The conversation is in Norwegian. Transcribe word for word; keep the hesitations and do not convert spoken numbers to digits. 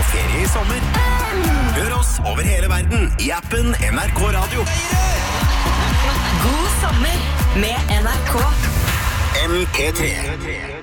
på ferie i sommer? Hør oss over hele verden i appen N R K Radio. God sommer med N R K. M P tre.